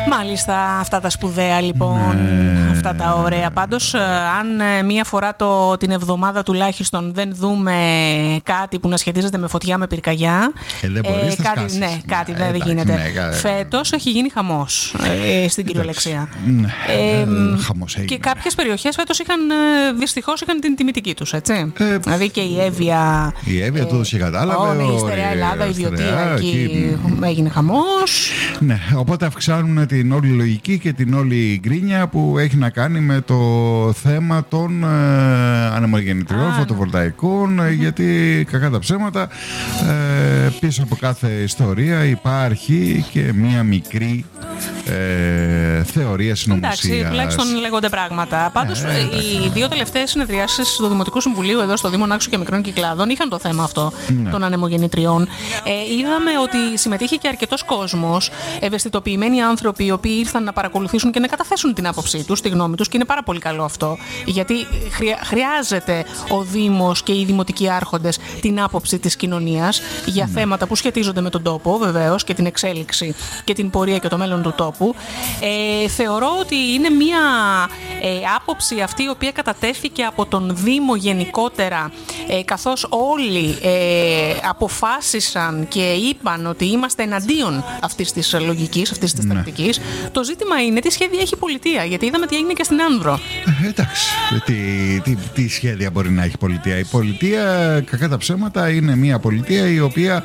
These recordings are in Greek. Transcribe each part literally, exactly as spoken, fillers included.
Μάλιστα, αυτά τα σπουδαία λοιπόν, ναι. Αυτά τα ωραία. Πάντως, αν μία φορά το, την εβδομάδα τουλάχιστον δεν δούμε κάτι που να σχετίζεται με φωτιά, με πυρκαγιά, ε, δεν μπορείς, ε, κάτι, ναι, κάτι ναι, δεν εντάξει, γίνεται. Ναι, φέτος έχει γίνει χαμός ε, στην κυριολεξία. Ναι, ε, ε, χαμός έγινε. Και κάποιες περιοχές φέτος είχαν, δυστυχώς είχαν την τιμητική τους, έτσι. Ε, δηλαδή και η Εύβοια. Η Εύβοια το είχε κατάλαβε. Η Στερεά Ελλάδα, η Βιωτία, εκεί, εκεί έγινε χαμός. Ναι, οπότε αυξάνουν την όλη λογική και την όλη γκρίνια που έχει να κάνει με το θέμα των ε, ανεμογεννητριών, φωτοβολταϊκών, mm-hmm. γιατί κακά τα ψέματα ε, πίσω από κάθε ιστορία υπάρχει και μία μικρή ε, θεωρία συνωμοσίας. Εντάξει, τουλάχιστον λέγονται πράγματα. Πάντως, ε, οι δύο τελευταίες συνεδριάσεις του Δημοτικού Συμβουλίου εδώ στο Δήμο Νάξου και Μικρών Κυκλάδων είχαν το θέμα αυτό ναι. των ανεμογεννητριών. Ε, είδαμε ότι συμμετείχε και αρκετός κόσμος, ευαισθητοποιημένοι άνθρωποι, οι οποίοι ήρθαν να παρακολουθήσουν και να καταθέσουν την άποψή τους, τη γνώμη τους, και είναι πάρα πολύ καλό αυτό. Γιατί χρεια, χρειάζεται ο Δήμος και οι δημοτικοί άρχοντες την άποψη της κοινωνίας για mm. θέματα που σχετίζονται με τον τόπο, βεβαίως, και την εξέλιξη και την πορεία και το μέλλον του τόπου. Ε, θεωρώ ότι είναι μια ε, άποψη αυτή η οποία κατατέθηκε από τον Δήμο γενικότερα, ε, καθώς όλοι ε, αποφάσισαν και είπαν ότι είμαστε εναντίον αυτής της λογικής, αυτής της τακτικής. Ναι. Το ζήτημα είναι τι σχέδια έχει η πολιτεία, γιατί είδαμε τι έγινε και στην Άνδρο. Ε, εντάξει, τι, τι, τι σχέδια μπορεί να έχει η πολιτεία. Η πολιτεία, κακά τα ψέματα, είναι μια πολιτεία η οποία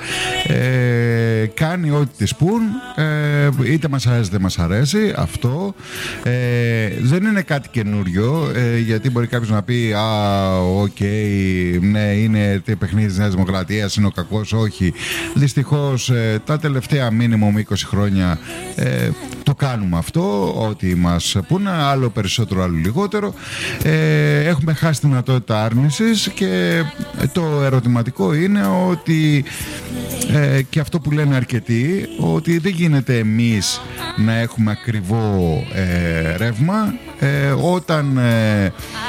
ε, κάνει ό,τι της πουν, ε, είτε μας αρέσει είτε μας αρέσει αυτό. Ε, δεν είναι κάτι καινούριο, ε, γιατί μπορεί κάποιος να πει «Α, οκ, okay, ναι, είναι παιχνίδι της Νέας Δημοκρατίας, είναι ο κακός». Όχι. Δυστυχώς, ε, τα τελευταία μίνιμουμ είκοσι χρόνια ε, το κάνουμε αυτό, ό,τι μας πούνε, άλλο περισσότερο, άλλο λιγότερο. Ε, έχουμε χάσει τη δυνατότητα άρνησης και το ερωτηματικό είναι ότι ε, και αυτό που λένε αρκετοί, ότι δεν γίνεται εμείς να έχουμε ακριβό ε, ρεύμα ε, όταν ε,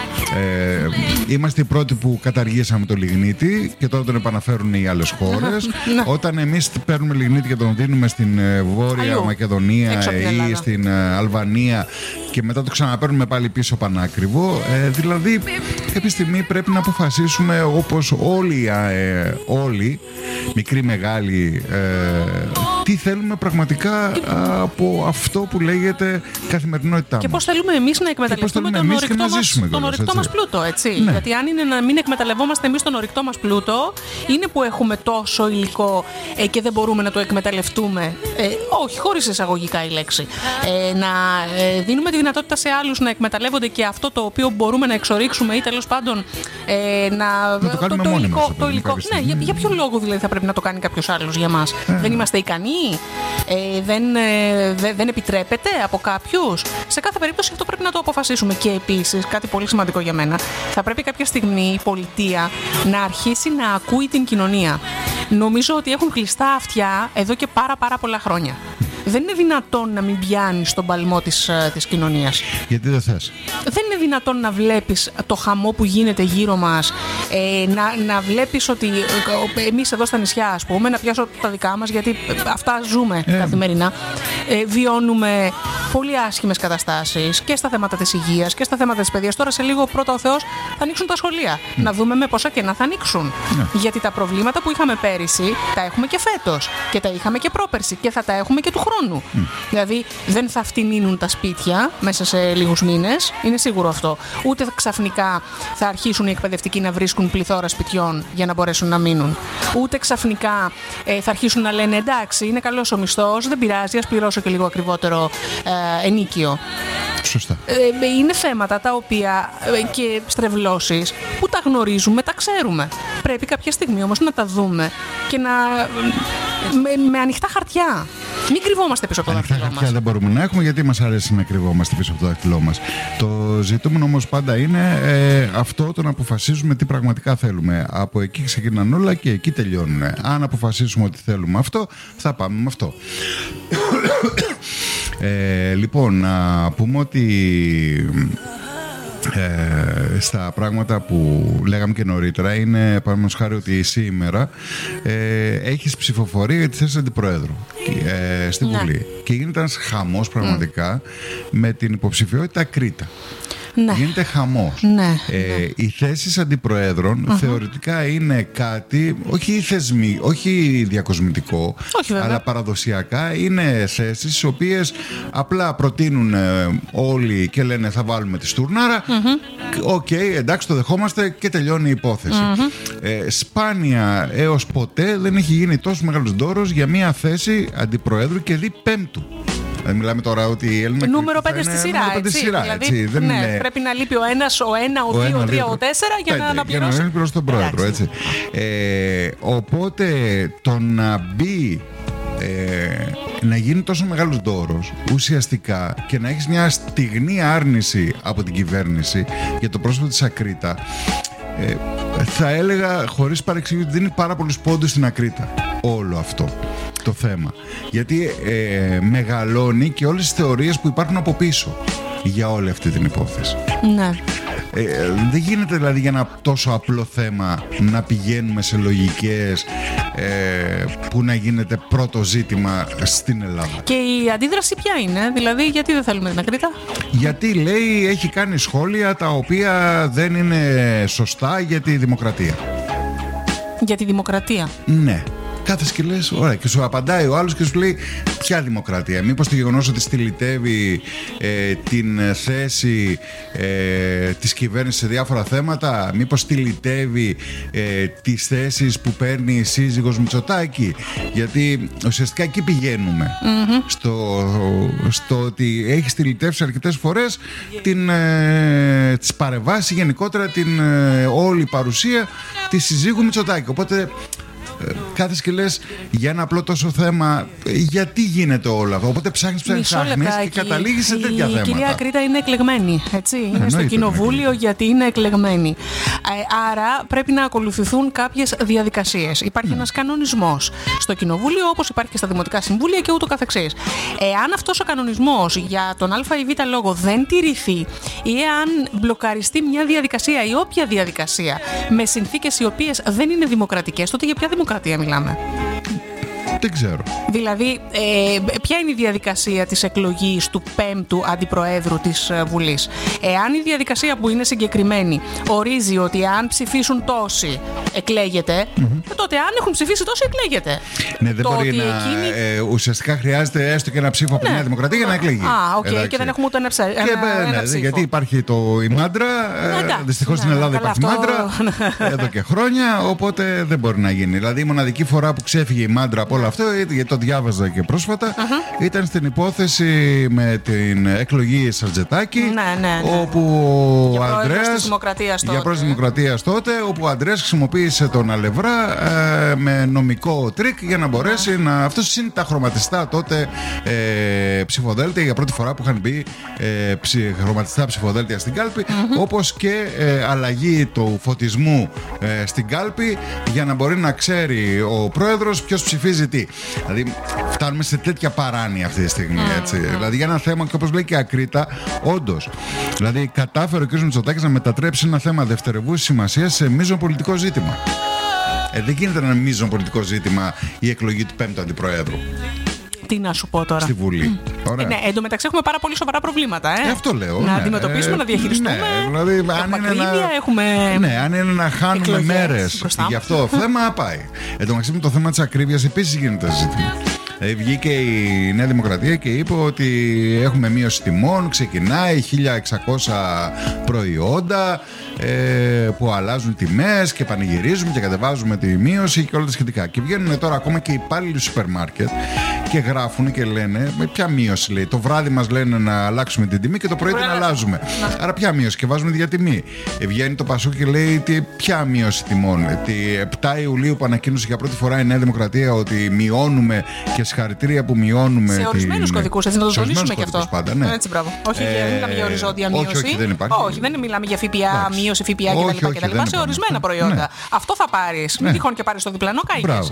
ε, είμαστε οι πρώτοι που καταργήσαμε το λιγνίτη και τώρα τον επαναφέρουν οι άλλες χώρες. Όταν εμείς παίρνουμε λιγνίτη και τον δίνουμε στην ε, Βόρεια Αλλού. Μακεδονία ή στην ε, Αλβανία και μετά το ξαναπαίρνουμε πάλι πίσω πανάκριβο. Ε, δηλαδή, κάποια στιγμή πρέπει να αποφασίσουμε, όπως όλοι, ε, όλοι μικροί, μεγάλοι, ε, τι θέλουμε πραγματικά από αυτό που λέγεται καθημερινότητά μας. Και πώς θέλουμε εμείς να εκμεταλλευτούμε τον ορυκτό μας, τον ορυκτό μας πλούτο, έτσι. Ναι. Γιατί αν είναι να μην εκμεταλλευόμαστε εμείς τον ορυκτό μας πλούτο, είναι που έχουμε τόσο υλικό ε, και δεν μπορούμε να το εκμεταλλευτούμε. Ε, όχι, χωρίς εισαγωγικά η λέξη. Ε, να ε, δίνουμε τη δυνατότητα σε άλλους να εκμεταλλεύονται και αυτό το οποίο μπορούμε να εξορίξουμε ή τέλος πάντων ε, να. Να το κάνουμε το, το μόνοι υλικό. μας, Το υλικό. Ναι, για, για ποιο λόγο δηλαδή θα πρέπει να το κάνει κάποιος άλλος για μας? Ε. Δεν είμαστε ικανοί? Ε, δεν, ε, δε, δεν επιτρέπεται από κάποιους? Σε κάθε περίπτωση αυτό πρέπει να το αποφασίσουμε. Και επίσης, κάτι πολύ σημαντικό για μένα, θα πρέπει κάποια στιγμή η πολιτεία να αρχίσει να ακούει την κοινωνία. Νομίζω ότι έχουν κλειστά αυτιά εδώ και πάρα πάρα πολλά χρόνια. Δεν είναι δυνατόν να μην πιάνεις τον παλμό της, της κοινωνίας. Γιατί δεν θες? Δεν είναι δυνατόν να βλέπεις το χαμό που γίνεται γύρω μας, ε, να, να βλέπεις ότι ε, εμείς εδώ στα νησιά, ας πούμε, να πιάσω τα δικά μας, γιατί αυτά ζούμε ε. καθημερινά, ε, βιώνουμε πολύ άσχημες καταστάσεις και στα θέματα της υγείας και στα θέματα της παιδείας. Τώρα σε λίγο, πρώτα ο Θεός, θα ανοίξουν τα σχολεία. Mm. Να δούμε με πόσα κενά θα ανοίξουν. Mm. Γιατί τα προβλήματα που είχαμε πέρυσι τα έχουμε και φέτος και τα είχαμε και πρόπερσι και θα τα έχουμε και του χρόνου. Mm. Δηλαδή δεν θα φτηνίνουν τα σπίτια μέσα σε λίγους μήνες, είναι σίγουρο αυτό. Ούτε ξαφνικά θα αρχίσουν οι εκπαιδευτικοί να βρίσκουν πληθώρα σπιτιών για να μπορέσουν να μείνουν. Ούτε ξαφνικά ε, θα αρχίσουν να λένε εντάξει, είναι καλός ο μισθός, δεν πειράζει, ας πληρώσω και λίγο ακριβότερο ε, ενίκιο. Σωστά. Ε, είναι θέματα τα οποία ε, και στρεβλώσεις που τα γνωρίζουμε, τα ξέρουμε. Πρέπει κάποια στιγμή όμως να τα δούμε και να με, με ανοιχτά χαρτιά. Μην κρυβόμαστε πίσω από το δάχτυλό μας. Ανοιχτά χαρτιά δεν μπορούμε να έχουμε, γιατί μας αρέσει να κρυβόμαστε πίσω από το δάχτυλό μας. Το ζητούμενο όμως πάντα είναι ε, αυτό, το να αποφασίζουμε τι πραγματικά θέλουμε. Από εκεί ξεκινάνε όλα και εκεί τελειώνουν. Αν αποφασίσουμε ότι θέλουμε αυτό, θα πάμε με αυτό. Ε, λοιπόν, να πούμε ότι Ε, στα πράγματα που λέγαμε και νωρίτερα είναι, παραδείγματος χάρη, ότι σήμερα ε, έχεις ψηφοφορία για τη θέση αντιπροέδρου ε, στη ναι. Βουλή και γίνεται ένας χαμός πραγματικά mm. με την υποψηφιότητα Κρήτα. Ναι. Γίνεται χαμός. Ναι, ε, ναι. Οι θέσεις αντιπροέδρων uh-huh. θεωρητικά είναι κάτι, όχι θεσμί, όχι διακοσμητικό, όχι, αλλά παραδοσιακά είναι θέσεις τις οποίες απλά προτείνουν ε, όλοι και λένε θα βάλουμε τη στουρνάρα. Οκ, uh-huh. okay, εντάξει, το δεχόμαστε και τελειώνει η υπόθεση. Uh-huh. Ε, σπάνια έως ποτέ δεν έχει γίνει τόσο μεγάλος ντόρος για μια θέση αντιπροέδρου και δι πέμπτου. Μιλάμε τώρα ότι η Έλληνα νούμερο πέντε στη σειρά. Έτσι, σειρά δηλαδή, έτσι. Δεν ναι, είναι... Πρέπει να λείπει ο ένας, ο ένα, ο, ο δύο, ο τρία, ο τέσσερα για πέντε, να αναπληρώσει. Για να αναπληρώσει τον πρόεδρο. Έτσι. Ε, οπότε το να μπει. Ε, να γίνει τόσο μεγάλος ντόρος ουσιαστικά και να έχεις μια στιγνή άρνηση από την κυβέρνηση για το πρόσωπο της Ακρίτα, ε, θα έλεγα χωρίς παρεξήγηση ότι δίνει πάρα πολλούς πόντους στην Ακρίτα όλο αυτό το θέμα, γιατί ε, μεγαλώνει και όλες τις θεωρίες που υπάρχουν από πίσω για όλη αυτή την υπόθεση. Ναι. Ε, δεν γίνεται δηλαδή για ένα τόσο απλό θέμα να πηγαίνουμε σε λογικές ε, που να γίνεται πρώτο ζήτημα στην Ελλάδα. Και η αντίδραση ποια είναι, δηλαδή γιατί δεν θέλουμε την Ακρίτα? Γιατί λέει έχει κάνει σχόλια τα οποία δεν είναι σωστά για τη δημοκρατία. Για τη δημοκρατία? Ναι. Κάθεσαι και λες, ωραία, και σου απαντάει ο άλλος και σου λέει ποια δημοκρατία? Μήπως το γεγονός ότι στυλιτεύει ε, την θέση ε, της κυβέρνησης σε διάφορα θέματα? Μήπως στυλιτεύει ε, τις θέσεις που παίρνει η σύζυγος Μητσοτάκη? Γιατί ουσιαστικά εκεί πηγαίνουμε, mm-hmm. στο, στο ότι έχει στυλιτεύσει αρκετές φορές την, ε, τις παρεμβάσεις, γενικότερα την ε, όλη παρουσία της συζύγου Μητσοτάκη. Οπότε κάθεσαι και λες για ένα απλό τόσο θέμα, γιατί γίνεται όλο αυτό? Οπότε ψάχνεις, ψάχνεις, ψάχνεις και καταλήγεις σε τέτοια η θέματα. Η κυρία Ακρίτα είναι εκλεγμένη, έτσι. Είναι εννοείται, στο κοινοβούλιο εννοείται. γιατί είναι εκλεγμένη. Άρα πρέπει να ακολουθηθούν κάποιες διαδικασίες. Υπάρχει mm. ένας κανονισμός στο κοινοβούλιο, όπως υπάρχει και στα δημοτικά συμβούλια και ούτω καθεξής. Εάν αυτός ο κανονισμός για τον α ή β λόγο δεν τηρηθεί ή εάν μπλοκαριστεί μια διαδικασία ή όποια διαδικασία με συνθήκες οι οποίες δεν είναι δημοκρατικές, τότε για ποια δημοκρατία μιλάμε? Δεν ξέρω. Δηλαδή, ε, ποια είναι η διαδικασία της εκλογής του πέμπτου αντιπροέδρου της Βουλής? Εάν η διαδικασία που είναι συγκεκριμένη ορίζει ότι αν ψηφίσουν τόσοι εκλέγεται, mm-hmm. τότε αν έχουν ψηφίσει τόσοι εκλέγεται. Ναι, δεν το μπορεί να... Εκείνη... Ε, ουσιαστικά χρειάζεται έστω και ένα ψήφο από τη ναι. Νέα Δημοκρατία για να εκλεγεί. Α, οκ, okay, και δεν έχουμε ούτε ένα, ψα... και, ένα, ναι, ένα ψήφο. Γιατί υπάρχει το, η μάντρα, ε, δυστυχώς ναι, στην Ελλάδα υπάρχει αυτό... μάντρα εδώ και χρόνια, οπότε δεν μπορεί να γίνει. Δηλαδή η μοναδική φορά που ξέφυγε η μάντρα από όλο αυτό, γιατί το διάβαζα και πρόσφατα, uh-huh. ήταν στην υπόθεση με την εκλογή Σαρτζετάκη, ναι, ναι, ναι. όπου για ο Ανδρέας, για πρόεδρος Δημοκρατίας τότε, όπου ο Ανδρέας χρησιμοποίησε τον Αλευρά ε, με νομικό τρίκ για να μπορέσει yeah. να... Αυτός είναι τα χρωματιστά τότε ε, ψηφοδέλτια, για πρώτη φορά που είχαν μπει ε, ψη, χρωματιστά ψηφοδέλτια στην κάλπη, uh-huh. όπως και ε, αλλαγή του φωτισμού ε, στην κάλπη, για να μπορεί να ξέρει ο πρόεδρος ποιος ψηφίζει τι. Δηλαδή φτάνουμε σε τέτοια παράνοια αυτή τη στιγμή, έτσι. Mm. Δηλαδή για ένα θέμα, και όπως λέει και η Ακρίτα, όντως, δηλαδή κατάφερε ο κ. Μητσοτάκης να μετατρέψει ένα θέμα δευτερευούσης σημασίας σε μείζον πολιτικό ζήτημα. Ε, δεν γίνεται ένα μείζον πολιτικό ζήτημα η εκλογή του πέμπτου αντιπροέδρου. Τι να σου πω τώρα. Στη Βουλή. Ε, ναι, εν τω μεταξύ έχουμε πάρα πολύ σοβαρά προβλήματα. Ε. Ε, αυτό λέω. Να ναι. αντιμετωπίσουμε, ε, να διαχειριστούμε. Ναι, δηλαδή, αν είναι να... έχουμε. Ναι, αν είναι να χάνουμε μέρες για αυτό το θέμα, πάει. Εν τω μεταξύ με το θέμα της ακρίβειας επίσης γίνεται ζήτημα. Ε, βγήκε η Νέα Δημοκρατία και είπε ότι έχουμε μείωση τιμών, ξεκινάει χίλια εξακόσια προϊόντα ε, που αλλάζουν τιμές και πανηγυρίζουμε και κατεβάζουμε τη μείωση και όλα τα σχετικά. Και βγαίνουν τώρα ακόμα και οι υπάλληλοι σούπερ μάρκετ και γράφουν και λένε, με ποια μείωση λέει? Το βράδυ μας λένε να αλλάξουμε την τιμή και το πρωί την αλλάζουμε. Άρα ποια μείωση? Και βάζουμε τη διατιμή. Ε, βγαίνει το Πασόκ και λέει τι, ποια μείωση τιμών? Τη επτά Ιουλίου που ανακοίνωσε για πρώτη φορά η Νέα Δημοκρατία ότι μειώνουμε, και συγχαρητήρια που μειώνουμε. Σε ορισμένους κωδικούς, έτσι να το τονίσουμε και αυτό. Πάντα, ναι. Έτσι, μπράβο. Όχι, ε, δεν μιλάμε για οριζόντια μείωση. Όχι, όχι, δεν υπάρχει. Όχι, δεν μιλάμε για ΦΠΑ μείωση. μείωση ΦΠΑ κτλ. Σε ορισμένα προϊόντα. Ναι. Αυτό θα πάρεις. Ναι. Μην τυχόν και πάρεις το διπλανό, κάηκες.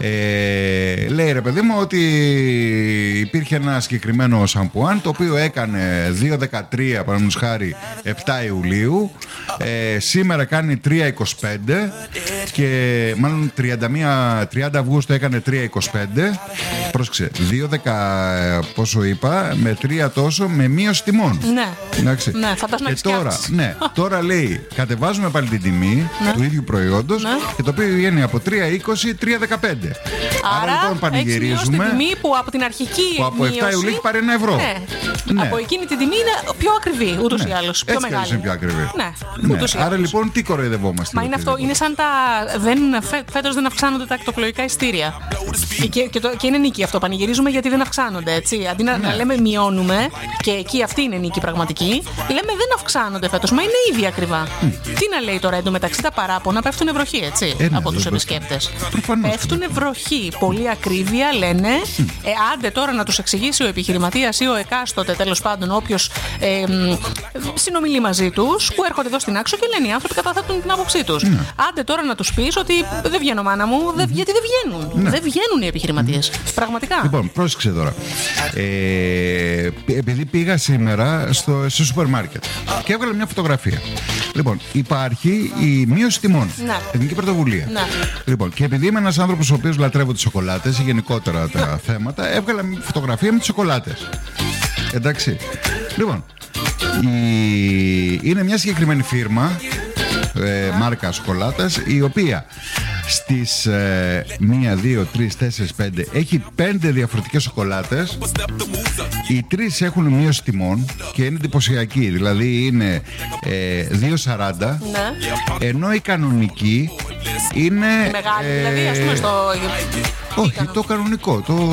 Ε, λέει ρε παιδί μου ότι υπήρχε ένα συγκεκριμένο σαμπουάν το οποίο έκανε δύο δεκατρία παραδείγματος χάρη επτά Ιουλίου. Ε, σήμερα κάνει τρία είκοσι πέντε και μάλλον τριάντα Αυγούστου έκανε τρία είκοσι πέντε. Πρόσεξε, δύο δέκα πόσο είπα, με τρία τόσο, με μείωση τιμών. Ναι, εντάξει. Ναι, φαντάζομαι. Και τώρα, ναι, τώρα λέει, κατεβάζουμε πάλι την τιμή ναι. του ίδιου προϊόντος, ναι. και το οποίο βγαίνει από τρία είκοσι, τρία δεκαπέντε. Άρα, Άρα λοιπόν πανηγυρίζουμε. Την τιμή που από την αρχική που από επτά Ιουλίου έχει πάρει ένα ευρώ. Ναι. Ναι. Από εκείνη την τιμή είναι πιο ακριβή, ούτως ναι. ή άλλως. Πιο έτσι μεγάλη. Είναι πιο ακριβή. Ναι. Ναι. Άρα λοιπόν τι κοροϊδευόμαστε. Μα είναι αυτό, είναι σαν τα. Δεν, φέ, φέτος δεν αυξάνονται τα ακτοπλοϊκά ειστήρια. Και, και, το, και είναι νίκη αυτό. Πανηγυρίζουμε γιατί δεν αυξάνονται. Έτσι. Αντί να, ναι. να λέμε μειώνουμε, και εκεί αυτή είναι νίκη πραγματική, λέμε δεν αυξάνονται φέτος. Μα είναι ήδη ακριβά. Mm. Τι να λέει τώρα εντωμεταξύ τα παράπονα πέφτουν βροχή, έτσι, ε, από τους επισκέπτες. Πέφτουν βροχή. Πολύ ακρίβεια λένε. Mm. Ε, άντε τώρα να τους εξηγήσει ο επιχειρηματίας ή ο εκάστοτε, τέλος πάντων, όποιος ε, συνομιλεί μαζί τους, που έρχονται εδώ στην Άξο και λένε οι άνθρωποι καταθέτουν την άποψή τους. Mm. Άντε τώρα να τους πεις ότι δεν βγαίνω, μάνα μου, mm. γιατί δεν βγαίνουν. Mm. Δεν βγαίνουν οι επιχειρηματίες. Mm. Πραγματικά. Λοιπόν, πρόσεξε τώρα. Ε, επειδή πήγα σήμερα στο, στο σούπερ μάρκετ και έβγαλα μια φωτογραφία. Λοιπόν, υπάρχει η μείωση τιμών. Ναι. Εθνική πρωτοβουλία. Ναι. Λοιπόν, και επειδή είμαι ένας άνθρωπος ο οποίος λατρεύω τις σοκολάτες ή γενικότερα τα ναι. θέματα, έβγαλα μια φωτογραφία με τις σοκολάτες. Εντάξει. Λοιπόν, η... είναι μια συγκεκριμένη φίρμα, ε, μάρκα σοκολάτας, η οποία στις ε, μία, δύο, τρεις, τέσσερις, πέντε έχει πέντε διαφορετικές σοκολάτες. Οι τρεις έχουν μείωση τιμών και είναι εντυπωσιακή. Δηλαδή είναι ε, δύο σαράντα, ναι. ενώ η κανονική είναι η μεγάλη, ε, δηλαδή ας πούμε στο... όχι, το κανονικό, το...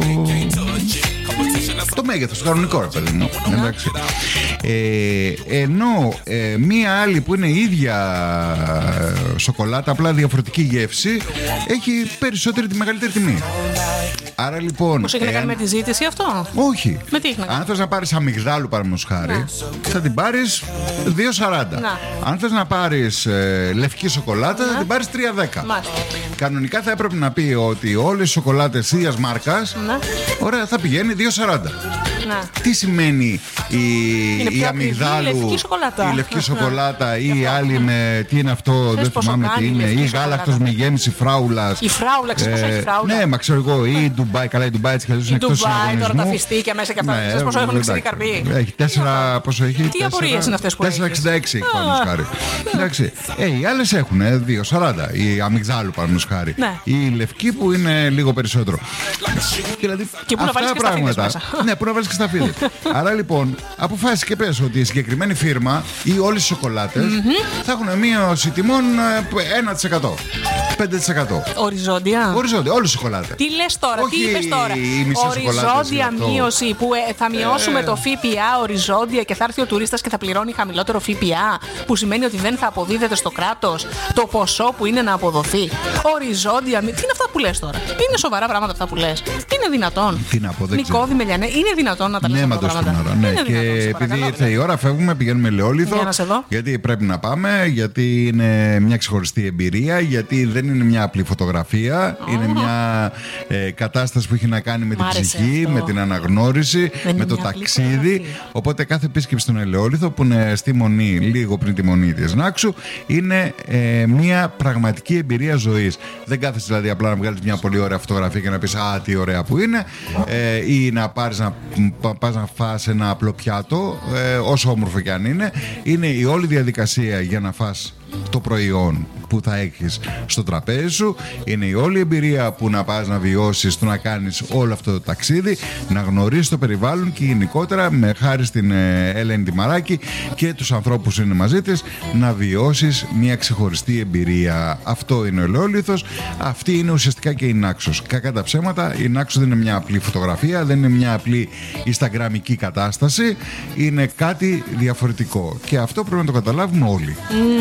το μέγεθος, το κανονικό, ρε παιδί μου. Εντάξει. Ε, ενώ ε, μία άλλη που είναι η ίδια σοκολάτα, απλά διαφορετική γεύση, έχει περισσότερη τη μεγαλύτερη τιμή. Άρα λοιπόν. Πώς έχει εάν... να κάνει με τη ζήτηση αυτό? Όχι. Με τι έχει να κάνει? Αν θες να πάρεις αμυγδάλου, παραδείγματος χάρη, να. θα την πάρεις δύο σαράντα. Να. Αν θες να πάρεις ε, λευκή σοκολάτα, να. θα την πάρεις τρία δέκα. Μάλιστα. Κανονικά θα έπρεπε να πει ότι όλες οι σοκολάτες ίδιας μάρκας, ωραία, θα πηγαίνει δύο σαράντα. Να. Τι σημαίνει η, η αμυγδάλου, η λευκή σοκολάτα, η λευκή σοκολάτα ή η άλλη με, τι είναι αυτό, δεν θυμάμαι τι είναι, ή γάλακτος με γέμιση φράουλας. Η φράουλα, ξέρεις πόσο έχει φράουλα? Ναι, μα ξέρω εγώ, ή η Ντουμπάι, καλά η Ντουμπάι έτσι καλώς είναι εκτός συναγωνισμού. Η Ντουμπάι, τώρα τα φιστίκια μέσα και αυτά, ξέρεις πόσο έχουν ξηρή καρπή. Έχει τέσσερα, πόσο έχει? Τι απορίες είναι αυτές που έχεις? τέσσερα εξήντα έξι παραδείγματος χάρη. Εντάξει, οι άλλες έχουν δύο σαράντα, η αμυγδάλου παραδείγματος χάρη. Η λευκή που είναι λίγο περισσότερο. Και πού να βάλεις και στα φίδες μέσα. Ναι, πού να βάλεις και στα φίδες. Άρα λοιπόν, αποφάσισε και πες ότι η συγκεκριμένη φίρμα ή όλες οι σοκολάτες mm-hmm. θα έχουν μείωση τιμών ένα τοις εκατό. πέντε τοις εκατό. Οριζόντια. Οριζόντια, όλες οι σοκολάτες. Τι λες τώρα, όχι, τι είπες τώρα? Οριζόντια μείωση που ε, θα μειώσουμε ε... το ΦΠΑ οριζόντια και θα έρθει ο τουρίστας και θα πληρώνει χαμηλότερο ΦΠΑ, που σημαίνει ότι δεν θα αποδίδεται στο κράτος το ποσό που είναι να αποδοθεί. Οριζόντια. Τι είναι αυτά που λες τώρα? Είναι σοβαρά πράγματα αυτά που λες? Είναι δυνατόν? Τι να πω, δεν ξέρω. Νικόδη Μελιανέ, είναι δυνατόν να τα λες αυτά τα πράγματα? Ναι, και επειδή ήρθε η ώρα, φεύγουμε, πηγαίνουμε Λεόλιθο. Γιατί πρέπει να πάμε, γιατί είναι μια ξεχωριστή εμπειρία, γιατί δεν είναι μια απλή φωτογραφία. Oh. Είναι μια ε, κατάσταση που έχει να κάνει με την ψυχή, αυτό. με την αναγνώριση, δεν με το ταξίδι. Οπότε κάθε επίσκεψη στον Ελαιόλιθο, που είναι στη Μονή, λίγο πριν τη Μονή της Νάξου, είναι ε, μια πραγματική εμπειρία ζωής. Δεν κάθεσαι δηλαδή απλά να βγάλεις μια πολύ ωραία φωτογραφία και να πεις α, τι ωραία που είναι, ε, ή να πάρεις να, πας να φας ένα απλό πιάτο, ε, όσο όμορφο κι αν είναι. Είναι η όλη διαδικασία για να φας το προϊόν που θα έχεις στο τραπέζι σου. Είναι η όλη εμπειρία που να πας να βιώσεις, το να κάνεις όλο αυτό το ταξίδι, να γνωρίσεις το περιβάλλον και γενικότερα με χάρη στην ε, Ελένη Τιμαράκη και τους ανθρώπους που είναι μαζί της να βιώσεις μια ξεχωριστή εμπειρία. Αυτό είναι ο Ελαιόλιθος, αυτή είναι ουσιαστικά και η Νάξος. Κακά τα ψέματα, η Νάξος δεν είναι μια απλή φωτογραφία, δεν είναι μια απλή instagramική κατάσταση, είναι κάτι διαφορετικό και αυτό πρέπει να το καταλάβουμε όλοι mm. και να σταματήσουμε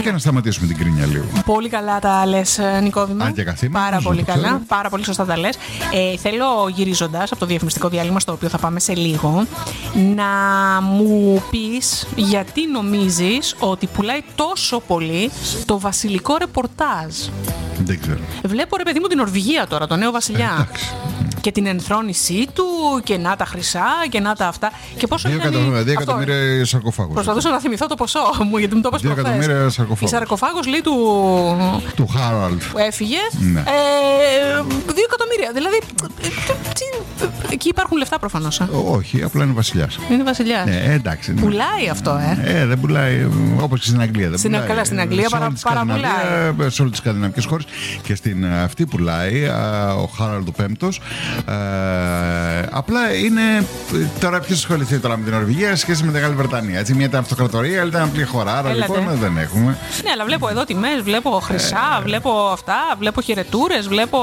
σταματήσουμε την κρίνια λίγο. Πολύ καλά τα λες, Νικόδημο. Αν και καθήμενος, Πάρα πολύ καλά. ξέρω. Πάρα πολύ σωστά τα λες. Ε, θέλω γυρίζοντας από το διαφημιστικό διάλειμμα, στο οποίο θα πάμε σε λίγο, να μου πεις γιατί νομίζεις ότι πουλάει τόσο πολύ το βασιλικό ρεπορτάζ. Δεν ξέρω. Βλέπω, ρε παιδί μου, την Νορβηγία τώρα, το νέο βασιλιά. Εντάξει. Και την ενθρόνησή του και να τα χρυσά και να τα αυτά. Και πόσο Δύο εκατομμύρια σαρκοφάγους. Προσπαθούσα να θυμηθώ το ποσό μου, γιατί μου το είπες Δύο προχθές. εκατομμύρια σαρκοφάγους. Η σαρκοφάγος λέει του. Του Χάραλντ. Που έφυγε. Ναι. Ε, δύο εκατομμύρια. Δηλαδή. τι- Εκεί υπάρχουν λεφτά προφανώς. ε. Όχι, απλά είναι βασιλιάς. Είναι βασιλιά. Ναι, εντάξει. ναι. Πουλάει αυτό, ε. Ε, δεν πουλάει όπως και στην Αγγλία. Δεν Στην- πουλάει. καλά, στην Αγγλία Σε όλη παρα- τη παραπουλάει. Σκανδιναβία, σε όλες τις σκανδιναβικές χώρες. Και στην ε, αυτή πουλάει α, ο Χάραλντ ο Πέμπτος. Ε, απλά είναι. Τώρα ποιος ασχοληθεί τώρα με την Νορβηγία σε σχέση με τη Μεγάλη Βρετανία. Έτσι, μία ήταν αυτοκρατορία, άλλη ήταν απλή χώρα. Άρα Έλατε. λοιπόν δεν έχουμε. Ναι, αλλά βλέπω εδώ τιμές, βλέπω χρυσά, βλέπω αυτά, βλέπω χαιρετούρες, βλέπω.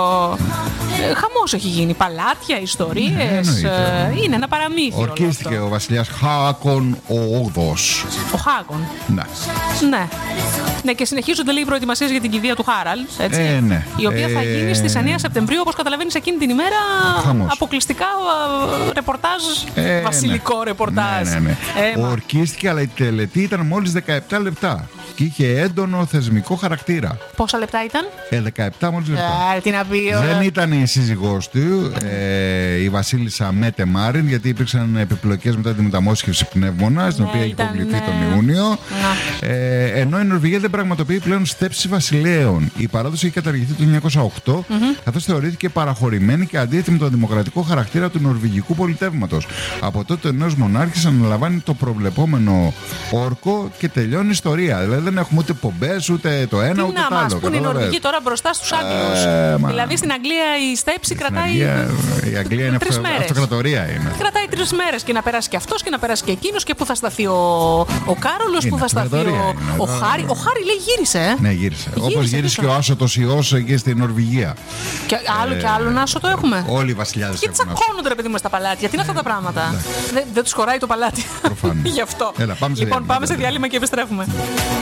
Ε, χαμός έχει γίνει. Παλάτια, ιστορίες. εννοείται. ε, είναι ένα παραμύθι. όλο Ορκίστηκε αυτό. ο βασιλιάς Χάκον ο Όγδος. Ο Χάγον. Ναι. Ναι. Ναι, και συνεχίζονται λίγο οι προετοιμασίες για την κηδεία του Χάραλντ. Έτσι, Ε, ναι. η οποία θα Ε, γίνει στις εννέα Σεπτεμβρίου, όπως καταλαβαίνεις, εκείνη την ημέρα. Χαμός. Αποκλειστικά ε, ρεπορτάζ. Ε, βασιλικό ναι. ρεπορτάζ. Ναι, ναι, ναι. Ε, μα- Ορκίστηκε, αλλά η τελετή ήταν μόλις δεκαεπτά λεπτά. Και είχε έντονο θεσμικό χαρακτήρα. Πόσα λεπτά ήταν? Ε, δεκαεπτά μόλις λεπτά. Ε, τι να πει. Δεν ε, ήταν η σύζυγός του, ε, η βασίλισσα Μέτε Μάριν, γιατί υπήρξαν επιπλοκές μετά τη μεταμόσχευση πνεύμονα, στην Ναι, οποία έχει ήταν, υποβληθεί ναι. τον Ιούνιο. Να. Ε, ενώ η Νορβηγία δεν πραγματοποιεί πλέον στέψη βασιλέων. Η παράδοση έχει καταργηθεί το χίλια εννιακόσια οκτώ, καθώς θεωρήθηκε παραχωρημένη και αντίθετη με τον δημοκρατικό χαρακτήρα του νορβηγικού πολιτεύματος. Από τότε ο νέος μονάρχης αναλαμβάνει το προβλεπόμενο όρκο και τελειώνει η ιστορία. Δηλαδή δεν έχουμε ούτε πομπές, ούτε το ένα, Τι ούτε να το μας άλλο. πούν οι κατάλαβες. Νορβηγοί τώρα μπροστά στους Άγγλους. Ε, μα- Δηλαδή στην Αγγλία η στέψη Στην κρατάει. Αγγλία, η Αγγλία είναι τρεις αυτο- μέρες. αυτοκρατορία είναι. Κρατάει τρεις μέρες και να περάσει και αυτός και να περάσει και εκείνος και πού θα σταθεί ο, ο Κάρολος, Είναι πού θα σταθεί ο, αυτοκρατορία είναι, ο τώρα. Χάρη. Ο Χάρη λέει γύρισε. ε. Ναι, γύρισε. Γύρισε Όπως γύρισε πίσω. και ο άσωτος ιός εκεί στην Νορβηγία. Και άλλο και άλλο άσο το έχουμε. Όλοι οι βασιλιάδες Και έχουν άσωτο. τσακώνονται ρε παιδί μου στα παλάτια. Τι είναι αυτά τα πράγματα. Δεν, δεν τους χωράει το παλάτι. Προφανώς. Γι' αυτό. Έλα, πάμε σε λοιπόν, διάλειμμα. πάμε σε διάλειμμα και επιστρέφουμε.